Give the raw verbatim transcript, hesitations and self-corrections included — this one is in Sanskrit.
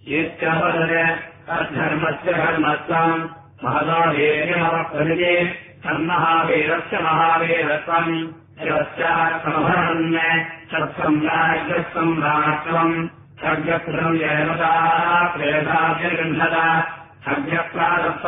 इत्यवदने तद्धर्मस्य धर्मत्वम् महदावीर्यमवक्तरिजे तन्महावीरस्य महावीरत्वम् यस्यात्मभरण्ये तत्सम्राज्यसम्राट्त्वम् खड्गकृतम् येवता प्रेधास्य गृह्णता खड्गप्रादत्त